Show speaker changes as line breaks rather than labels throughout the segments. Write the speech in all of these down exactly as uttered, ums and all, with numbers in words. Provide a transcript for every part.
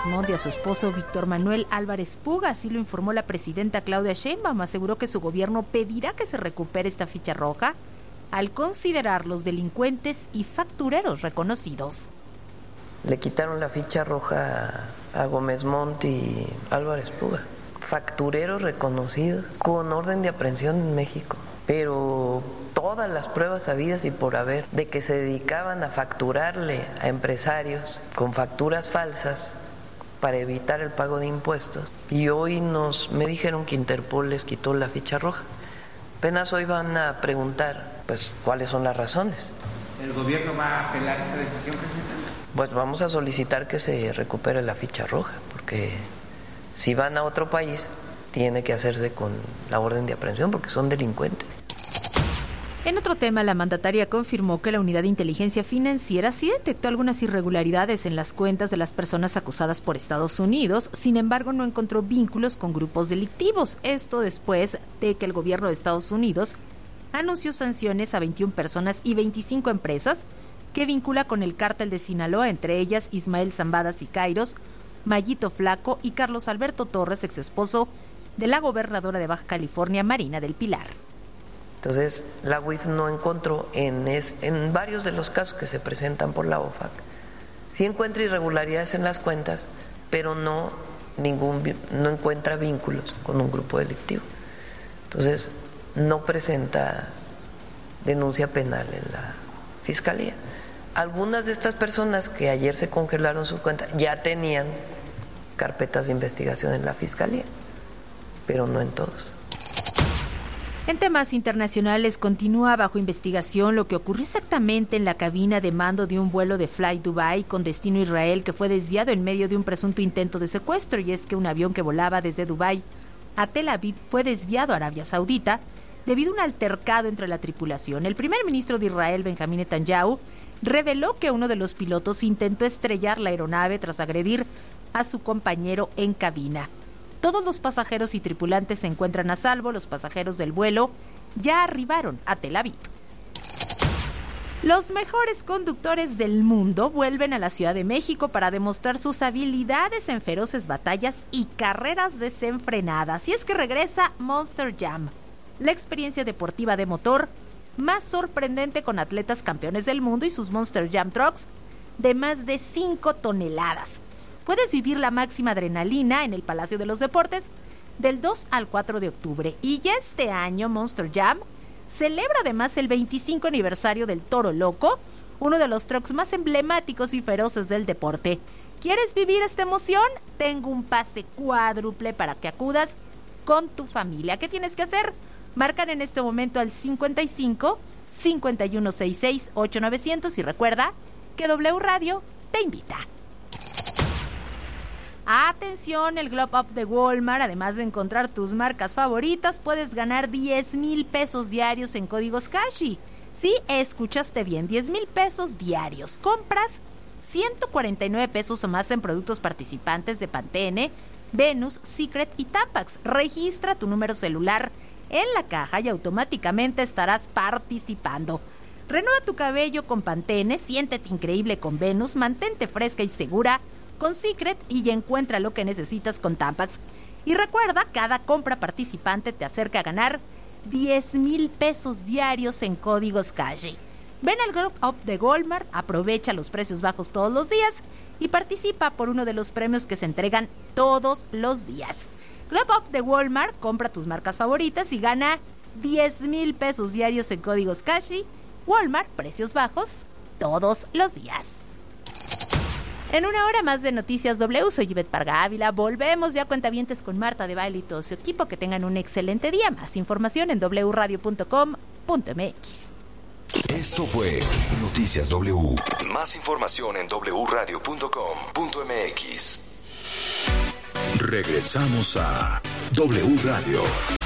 Montt y a su esposo Víctor Manuel Álvarez Puga. Así lo informó la presidenta Claudia Sheinbaum. Aseguró que su gobierno pedirá que se recupere esta ficha roja al considerar los delincuentes y factureros reconocidos.
Le quitaron la ficha roja a Gómez Montt y Álvarez Puga, factureros reconocidos con orden de aprehensión en México, pero todas las pruebas habidas y por haber de que se dedicaban a facturarle a empresarios con facturas falsas para evitar el pago de impuestos, y hoy nos me dijeron que Interpol les quitó la ficha roja. Apenas hoy van a preguntar pues cuáles son las razones.
¿El gobierno va a apelar esta decisión, presidente?
Pues vamos a solicitar que se recupere la ficha roja, porque si van a otro país tiene que hacerse con la orden de aprehensión porque son delincuentes.
En otro tema, la mandataria confirmó que la Unidad de Inteligencia Financiera sí detectó algunas irregularidades en las cuentas de las personas acusadas por Estados Unidos. Sin embargo, no encontró vínculos con grupos delictivos. Esto después de que el gobierno de Estados Unidos anunció sanciones a veintiuna personas y veinticinco empresas que vincula con el cártel de Sinaloa, entre ellas Ismael Zambada Siqueiros, Mayito Flaco y Carlos Alberto Torres, exesposo de la gobernadora de Baja California, Marina del Pilar.
Entonces, la U I F no encontró en, es, en varios de los casos que se presentan por la O F A C, sí encuentra irregularidades en las cuentas, pero no, ningún, no encuentra vínculos con un grupo delictivo. Entonces, no presenta denuncia penal en la Fiscalía. Algunas de estas personas que ayer se congelaron su cuenta ya tenían carpetas de investigación en la Fiscalía, pero no en todos.
En temas internacionales, continúa bajo investigación lo que ocurrió exactamente en la cabina de mando de un vuelo de Fly Dubai con destino a Israel que fue desviado en medio de un presunto intento de secuestro, y es que un avión que volaba desde Dubái a Tel Aviv fue desviado a Arabia Saudita debido a un altercado entre la tripulación. El primer ministro de Israel, Benjamín Netanyahu, reveló que uno de los pilotos intentó estrellar la aeronave tras agredir a su compañero en cabina. Todos los pasajeros y tripulantes se encuentran a salvo. Los pasajeros del vuelo ya arribaron a Tel Aviv. Los mejores conductores del mundo vuelven a la Ciudad de México para demostrar sus habilidades en feroces batallas y carreras desenfrenadas. Y es que regresa Monster Jam, la experiencia deportiva de motor más sorprendente con atletas campeones del mundo y sus Monster Jam Trucks de más de cinco toneladas. Puedes vivir la máxima adrenalina en el Palacio de los Deportes del dos al cuatro de octubre. Y ya este año Monster Jam celebra además el veinticinco aniversario del Toro Loco, uno de los trucks más emblemáticos y feroces del deporte. ¿Quieres vivir esta emoción? Tengo un pase cuádruple para que acudas con tu familia. ¿Qué tienes que hacer? Marcan en este momento al cincuenta y cinco, cincuenta y uno sesenta y seis, ocho mil novecientos y recuerda que W Radio te invita. Atención, el Globe Up de Walmart, además de encontrar tus marcas favoritas, puedes ganar diez mil pesos diarios en códigos Cashi. Sí, escuchaste bien, diez mil pesos diarios. Compras ciento cuarenta y nueve pesos o más en productos participantes de Pantene, Venus, Secret y Tampax. Registra tu número celular en la caja y automáticamente estarás participando. Renueva tu cabello con Pantene, siéntete increíble con Venus, mantente fresca y segura con Secret y encuentra lo que necesitas con Tampax. Y recuerda, cada compra participante te acerca a ganar diez mil pesos diarios en códigos Cashi. Ven al Globe Up de Walmart, aprovecha los precios bajos todos los días y participa por uno de los premios que se entregan todos los días. Globe Up de Walmart, compra tus marcas favoritas y gana diez mil pesos diarios en códigos Cashi. Walmart, precios bajos todos los días. En una hora más de Noticias W, soy Ivette Parga Ávila. Volvemos ya, cuentavientes, con Marta de Baile y todo su equipo. Que tengan un excelente día. Más información en doble u radio punto com punto m x.
Esto fue Noticias W. Más información en doble u radio punto com punto m x. Regresamos a W Radio.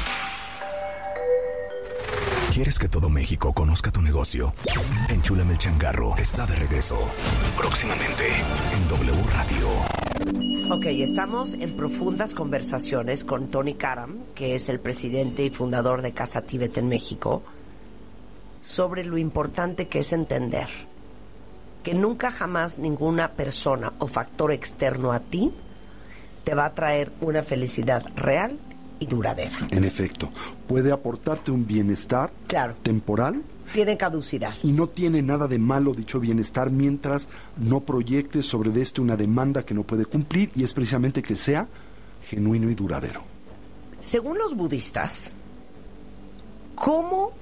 ¿Quieres que todo México conozca tu negocio? Enchúlame el changarro está de regreso. Próximamente en W Radio.
Ok, estamos en profundas conversaciones con Tony Karam, que es el presidente y fundador de Casa Tíbet en México, sobre lo importante que es entender que nunca jamás ninguna persona o factor externo a ti te va a traer una felicidad real y duradera.
En efecto, puede aportarte un bienestar
claro.
temporal.
Tiene caducidad.
Y no tiene nada de malo dicho bienestar mientras no proyectes sobre de este una demanda que no puede cumplir, y es precisamente que sea genuino y duradero.
Según los budistas, ¿cómo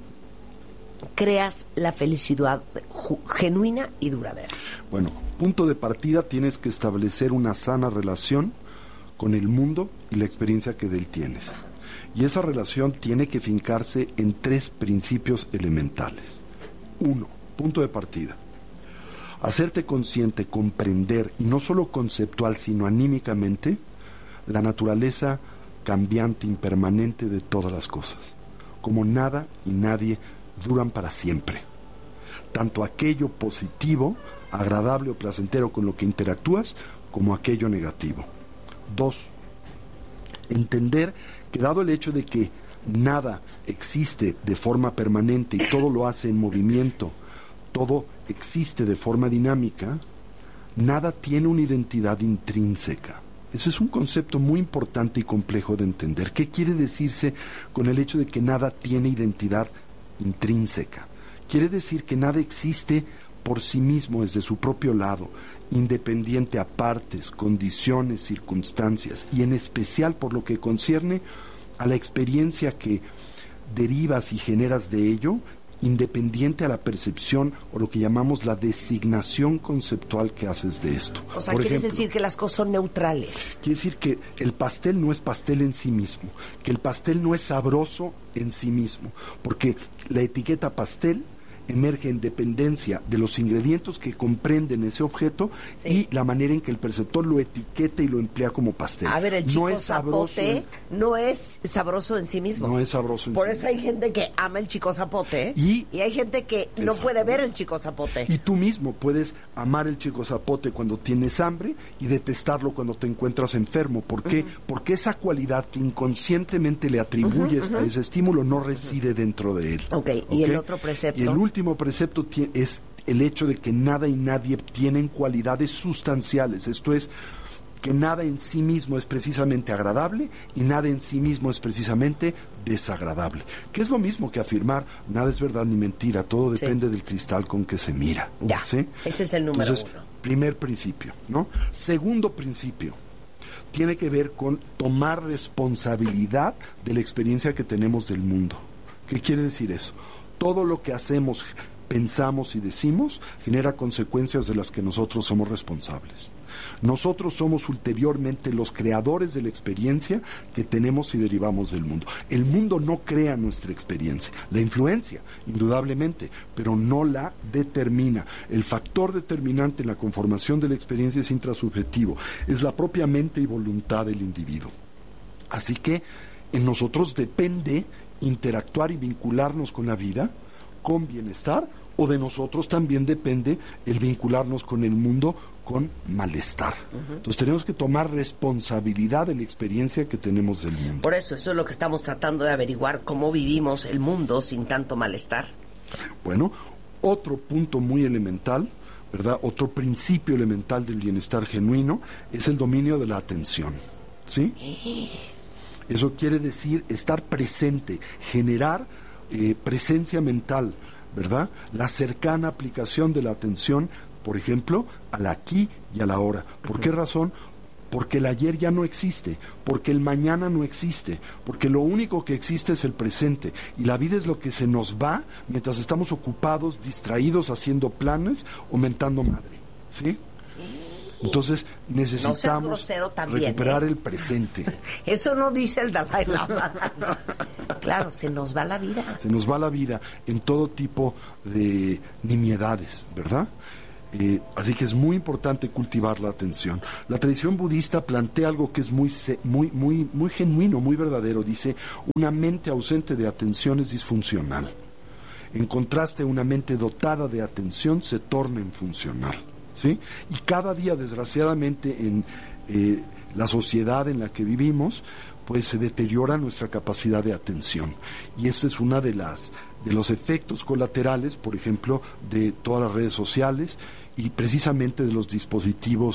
creas la felicidad genuina y duradera?
Bueno, punto de partida, tienes que establecer una sana relación con el mundo y la experiencia que de él tienes. Y esa relación tiene que fincarse en tres principios elementales. Uno, punto de partida. Hacerte consciente, comprender, y no solo conceptual, sino anímicamente, la naturaleza cambiante, impermanente de todas las cosas. Como nada y nadie duran para siempre. Tanto aquello positivo, agradable o placentero con lo que interactúas, como aquello negativo. Dos, entender que dado el hecho de que nada existe de forma permanente y todo lo hace en movimiento, todo existe de forma dinámica, nada tiene una identidad intrínseca. Ese es un concepto muy importante y complejo de entender. ¿Qué quiere decirse con el hecho de que nada tiene identidad intrínseca? Quiere decir que nada existe por sí mismo, desde su propio lado, independiente a partes, condiciones, circunstancias, y en especial por lo que concierne a la experiencia que derivas y generas de ello, independiente a la percepción o lo que llamamos la designación conceptual que haces de esto.
O sea,
por
¿quieres
ejemplo,
decir que las cosas son neutrales?
Quiere decir que el pastel no es pastel en sí mismo, que el pastel no es sabroso en sí mismo, porque la etiqueta pastel emerge en dependencia de los ingredientes que comprenden ese objeto, sí, y la manera en que el perceptor lo etiqueta y lo emplea como pastel.
A ver, el chico
no es
zapote
en...
no es sabroso en sí mismo.
No es sabroso en
Por
sí
eso
mismo.
hay gente que ama el chico zapote
y,
y hay gente que no puede ver el chico zapote.
Y tú mismo puedes amar el chico zapote cuando tienes hambre y detestarlo cuando te encuentras enfermo. ¿Por qué? Uh-huh. Porque esa cualidad que inconscientemente le atribuyes uh-huh, uh-huh. a ese estímulo no reside uh-huh. dentro de él.
Okay. ¿Okay? ¿Y el otro precepto?
Y el último precepto es el hecho de que nada y nadie tienen cualidades sustanciales. Esto es, que nada en sí mismo es precisamente agradable y nada en sí mismo es precisamente desagradable. Que es lo mismo que afirmar, nada es verdad ni mentira, todo depende sí. del cristal con que se mira.
Ya,
¿sí?
Ese es el número
Entonces,
uno.
Primer principio, ¿no? Segundo principio, tiene que ver con tomar responsabilidad de la experiencia que tenemos del mundo. ¿Qué quiere decir eso? Todo lo que hacemos, pensamos y decimos genera consecuencias de las que nosotros somos responsables. Nosotros somos ulteriormente los creadores de la experiencia que tenemos y derivamos del mundo. El mundo no crea nuestra experiencia, la influencia, indudablemente, pero no la determina. El factor determinante en la conformación de la experiencia es intrasubjetivo, es la propia mente y voluntad del individuo. Así que en nosotros depende interactuar y vincularnos con la vida con bienestar, o de nosotros también depende el vincularnos con el mundo con malestar. Uh-huh. Entonces tenemos que tomar responsabilidad de la experiencia que tenemos del mundo.
Por eso, eso es lo que estamos tratando de averiguar, cómo vivimos el mundo sin tanto malestar.
Bueno, otro punto muy elemental, ¿verdad? Otro principio elemental del bienestar genuino es el dominio de la atención, ¿sí? Eso quiere decir estar presente, generar eh, presencia mental, ¿verdad? La cercana aplicación de la atención, por ejemplo, al aquí y a la ahora. ¿Por qué razón? Porque el ayer ya no existe, porque el mañana no existe, porque lo único que existe es el presente, y la vida es lo que se nos va mientras estamos ocupados, distraídos, haciendo planes o mentando madre, ¿sí? Entonces necesitamos
no seas también,
recuperar
¿eh?
el presente.
Eso no dice el Dalai Lama. Claro, se nos va la vida.
Se nos va la vida en todo tipo de nimiedades, ¿verdad? Eh, así que es muy importante cultivar la atención. La tradición budista plantea algo que es muy, muy, muy, muy genuino, muy verdadero. Dice, una mente ausente de atención es disfuncional. En contraste, una mente dotada de atención se torna infuncional, ¿sí? Y cada día, desgraciadamente, en eh, la sociedad en la que vivimos, pues se deteriora nuestra capacidad de atención. Y ese es una de las de los efectos colaterales, por ejemplo, de todas las redes sociales y precisamente de los dispositivos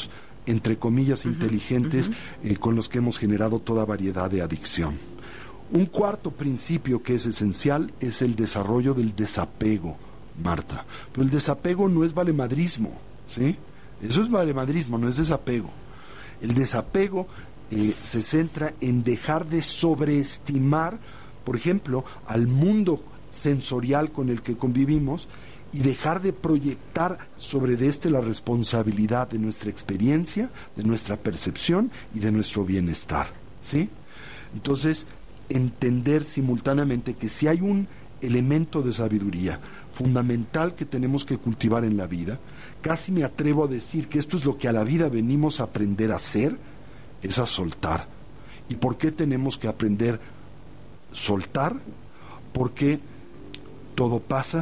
entre comillas, uh-huh, inteligentes, uh-huh. eh, con los que hemos generado toda variedad de adicción. Un cuarto principio que es esencial es el desarrollo del desapego, Marta. Pero el desapego no es valemadrismo, ¿sí? Eso es valemadrismo, no es desapego. El desapego eh, se centra en dejar de sobreestimar, por ejemplo, al mundo sensorial con el que convivimos y dejar de proyectar sobre de este la responsabilidad de nuestra experiencia, de nuestra percepción y de nuestro bienestar, ¿sí? Entonces, entender simultáneamente que si hay un elemento de sabiduría fundamental que tenemos que cultivar en la vida, casi me atrevo a decir que esto es lo que a la vida venimos a aprender a hacer, es a soltar. ¿Y por qué tenemos que aprender a soltar? Porque todo pasa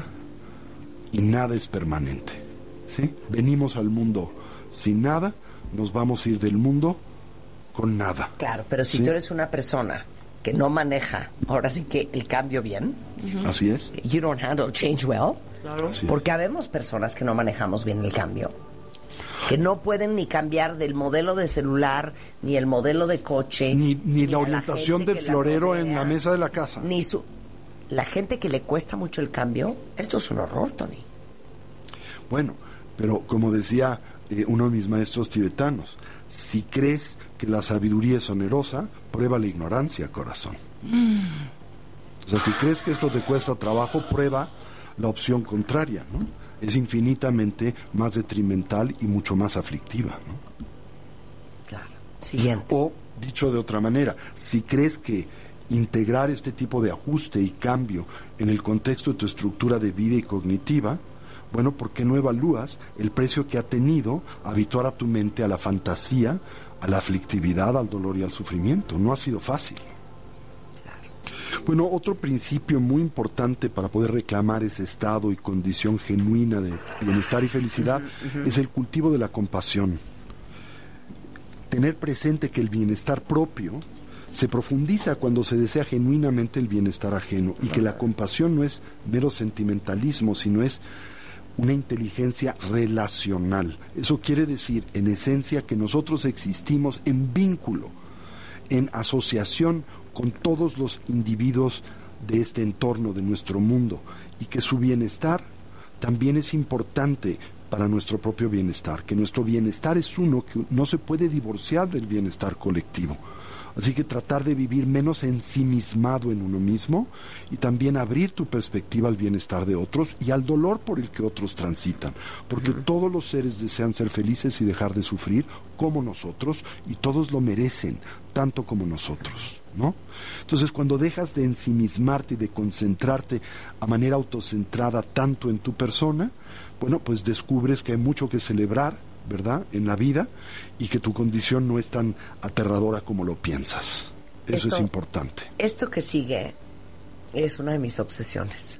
y nada es permanente, ¿sí? Venimos al mundo sin nada, nos vamos a ir del mundo con nada.
Claro, pero si ¿sí? tú eres una persona que no maneja, ahora sí que el cambio bien.
Uh-huh. Así es.
You don't handle change well.
Claro.
Porque habemos personas que no manejamos bien el cambio, que no pueden ni cambiar del modelo de celular, ni el modelo de coche,
ni, ni, ni la orientación del florero rodea, en la mesa de la casa.
Ni su... La gente que le cuesta mucho el cambio, esto es un horror, Tony.
Bueno, pero como decía eh, uno de mis maestros tibetanos, si crees que la sabiduría es onerosa, prueba la ignorancia, corazón. Mm. O sea, si crees que esto te cuesta trabajo, prueba la opción contraria, ¿no? Es infinitamente más detrimental y mucho más aflictiva, ¿no?
Claro. Siguiente.
O, dicho de otra manera, si crees que integrar este tipo de ajuste y cambio en el contexto de tu estructura de vida y cognitiva, bueno, ¿por qué no evalúas el precio que ha tenido habituar a tu mente a la fantasía, a la aflictividad, al dolor y al sufrimiento? No ha sido fácil. Claro. Bueno, otro principio muy importante para poder reclamar ese estado y condición genuina de bienestar y felicidad uh-huh, uh-huh. es el cultivo de la compasión. Tener presente que el bienestar propio se profundiza cuando se desea genuinamente el bienestar ajeno y que la compasión no es mero sentimentalismo, sino es una inteligencia relacional. Eso quiere decir, en esencia, que nosotros existimos en vínculo, en asociación con todos los individuos de este entorno, de nuestro mundo, y que su bienestar también es importante para nuestro propio bienestar, que nuestro bienestar es uno que no se puede divorciar del bienestar colectivo. Así que tratar de vivir menos ensimismado en uno mismo y también abrir tu perspectiva al bienestar de otros y al dolor por el que otros transitan. Porque uh-huh. todos los seres desean ser felices y dejar de sufrir como nosotros, y todos lo merecen, tanto como nosotros, ¿no? Entonces, cuando dejas de ensimismarte y de concentrarte a manera autocentrada tanto en tu persona, bueno, pues descubres que hay mucho que celebrar, ¿verdad?, en la vida, y que tu condición no es tan aterradora como lo piensas. Eso esto, es importante.
Esto que sigue es una de mis obsesiones.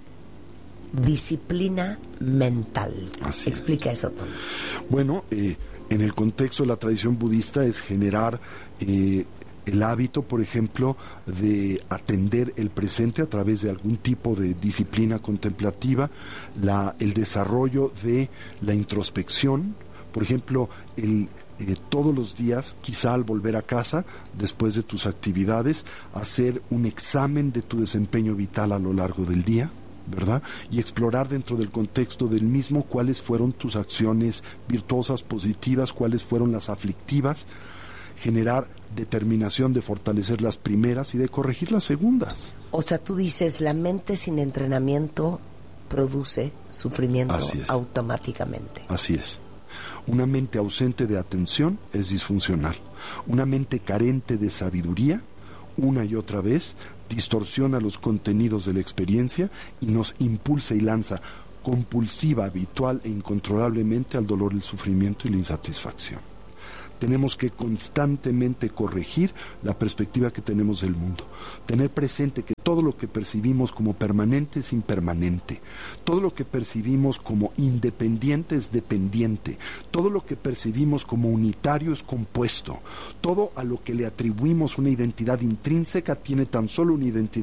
Disciplina mental.
Así
Explica
es.
eso, Tom.
Bueno, eh, en el contexto de la tradición budista es generar eh, el hábito, por ejemplo, de atender el presente a través de algún tipo de disciplina contemplativa, la, el desarrollo de la introspección. Por ejemplo, el, eh, todos los días, quizá al volver a casa, después de tus actividades, hacer un examen de tu desempeño vital a lo largo del día, ¿verdad? Y explorar dentro del contexto del mismo cuáles fueron tus acciones virtuosas, positivas, cuáles fueron las aflictivas, generar determinación de fortalecer las primeras y de corregir las segundas.
O sea, tú dices, la mente sin entrenamiento produce sufrimiento automáticamente.
Así es. Una mente ausente de atención es disfuncional. Una mente carente de sabiduría, una y otra vez, distorsiona los contenidos de la experiencia y nos impulsa y lanza compulsiva, habitual e incontrolablemente al dolor, el sufrimiento y la insatisfacción. Tenemos que constantemente corregir la perspectiva que tenemos del mundo. Tener presente que todo lo que percibimos como permanente es impermanente. Todo lo que percibimos como independiente es dependiente. Todo lo que percibimos como unitario es compuesto. Todo a lo que le atribuimos una identidad intrínseca tiene tan solo una identidad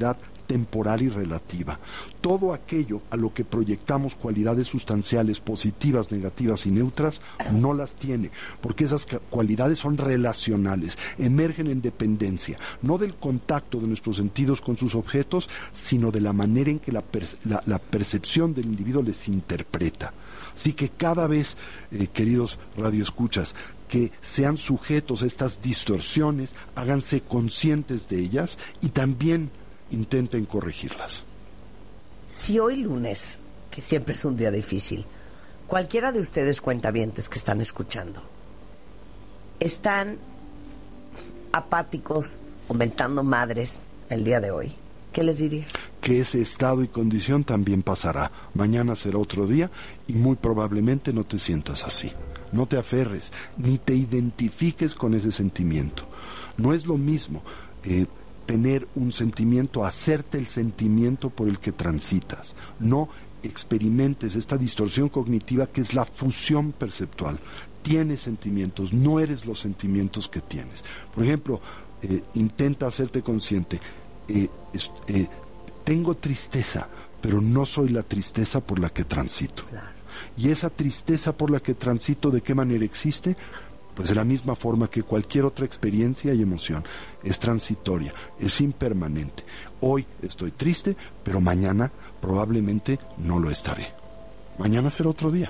temporal y relativa. Todo aquello a lo que proyectamos cualidades sustanciales positivas, negativas y neutras, no las tiene, porque esas cualidades son relacionales, emergen en dependencia, no del contacto de nuestros sentidos con sus objetos, sino de la manera en que la, per- la, la percepción del individuo les interpreta. Así que cada vez, eh, queridos radioescuchas, que sean sujetos a estas distorsiones, háganse conscientes de ellas y también intenten corregirlas.
Si hoy lunes, que siempre es un día difícil, cualquiera de ustedes cuentavientes que están escuchando, están apáticos o mentando madres el día de hoy, ¿qué les dirías?
Que ese estado y condición también pasará. Mañana será otro día y muy probablemente no te sientas así. No te aferres, ni te identifiques con ese sentimiento. No es lo mismo eh, tener un sentimiento, hacerte el sentimiento por el que transitas. No experimentes esta distorsión cognitiva que es la fusión perceptual. Tienes sentimientos, no eres los sentimientos que tienes. Por ejemplo, eh, intenta hacerte consciente. Eh, es, eh, tengo tristeza, pero no soy la tristeza por la que transito.
Claro.
Y esa tristeza por la que transito, ¿de qué manera existe? Pues de la misma forma que cualquier otra experiencia y emoción. Es transitoria, es impermanente. Hoy estoy triste, pero mañana probablemente no lo estaré. Mañana será otro día.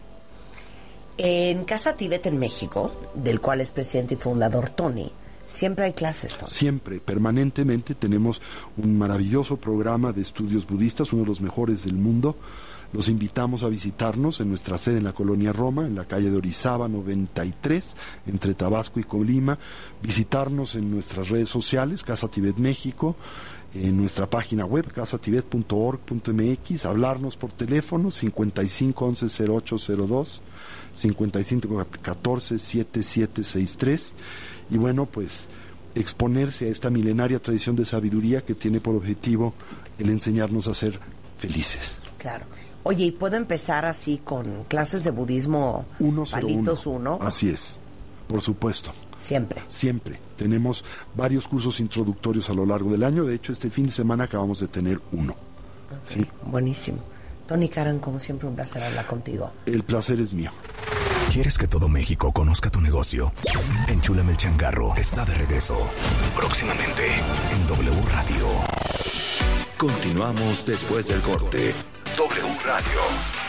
En Casa Tíbet en México, del cual es presidente y fundador Tony, siempre hay clases, Tony.
Siempre, permanentemente tenemos un maravilloso programa de estudios budistas, uno de los mejores del mundo. Los invitamos a visitarnos en nuestra sede en la colonia Roma, en la calle de Orizaba noventa y tres, entre Tabasco y Colima, visitarnos en nuestras redes sociales, Casa Tíbet México, en nuestra página web, casa tibet punto org punto m x, hablarnos por teléfono cincuenta y cinco once cero ocho cero dos, cincuenta y cinco catorce setenta y siete sesenta y tres, y bueno, pues exponerse a esta milenaria tradición de sabiduría que tiene por objetivo el enseñarnos a ser felices.
Claro. Oye, ¿y puedo empezar así con clases de budismo
uno
palitos uno?
Así es, por supuesto.
Siempre.
Siempre. Tenemos varios cursos introductorios a lo largo del año. De hecho, este fin de semana acabamos de tener uno.
Okay. ¿Sí? Buenísimo. Tony Karam, como siempre, un placer hablar contigo.
El placer es mío.
¿Quieres que todo México conozca tu negocio? Enchúlame el changarro está de regreso. Próximamente en W Radio. Continuamos después del corte. W Radio.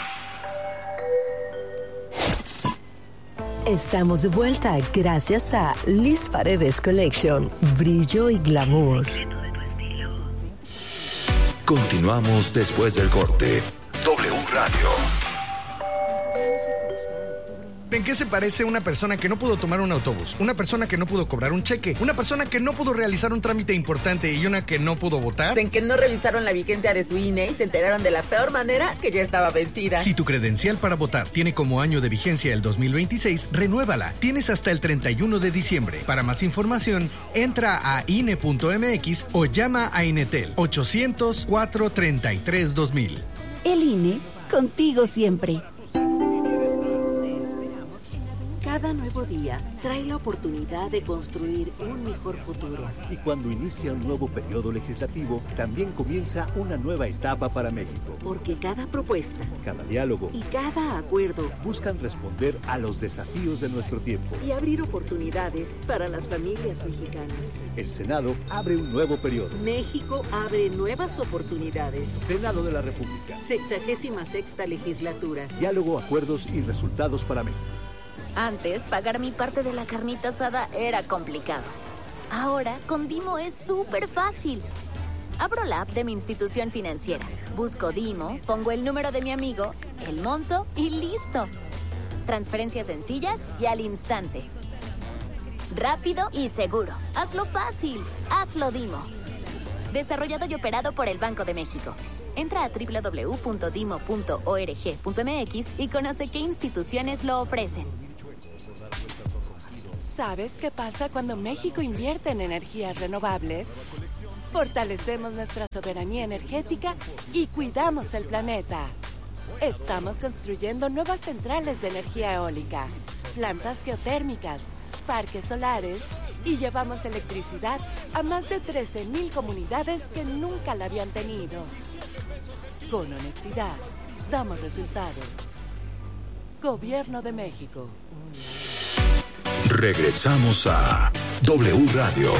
Estamos de vuelta gracias a Liz Paredes Collection. Brillo y glamour.
Continuamos después del corte. W Radio.
¿En qué se parece una persona que no pudo tomar un autobús? Una persona que no pudo cobrar un cheque, una persona que no pudo realizar un trámite importante y una que no pudo votar.
En que no revisaron la vigencia de su I N E y se enteraron de la peor manera que ya estaba vencida.
Si tu credencial para votar tiene como año de vigencia el dos mil veintiséis, renuévala. Tienes hasta el treinta y uno de diciembre. Para más información, entra a I N E punto m x o llama a Inetel ochocientos, cuatrocientos treinta y tres, dos mil.
El I N E, contigo siempre. Cada nuevo día trae la oportunidad de construir un mejor futuro.
Y cuando inicia un nuevo periodo legislativo, también comienza una nueva etapa para México.
Porque cada propuesta,
cada diálogo
y cada acuerdo
buscan responder a los desafíos de nuestro tiempo
y abrir oportunidades para las familias mexicanas.
El Senado abre un nuevo periodo.
México abre nuevas oportunidades.
Senado de la República.
Sexagésima sexta legislatura.
Diálogo, acuerdos y resultados para México.
Antes, pagar mi parte de la carnita asada era complicado. Ahora, con Dimo es súper fácil. Abro la app de mi institución financiera, busco Dimo, pongo el número de mi amigo, el monto y listo. Transferencias sencillas y al instante. Rápido y seguro. Hazlo fácil. Hazlo Dimo. Desarrollado y operado por el Banco de México. Entra a doble u doble u doble u punto dimo punto org punto m x y conoce qué instituciones lo ofrecen.
¿Sabes qué pasa cuando México invierte en energías renovables? Fortalecemos nuestra soberanía energética y cuidamos el planeta. Estamos construyendo nuevas centrales de energía eólica, plantas geotérmicas, parques solares Y llevamos electricidad a más de trece mil comunidades que nunca la habían tenido. Con honestidad, damos resultados. Gobierno de México.
Regresamos a W Radio.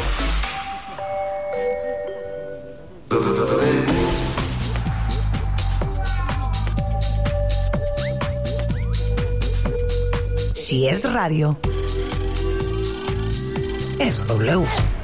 Si es radio, es W.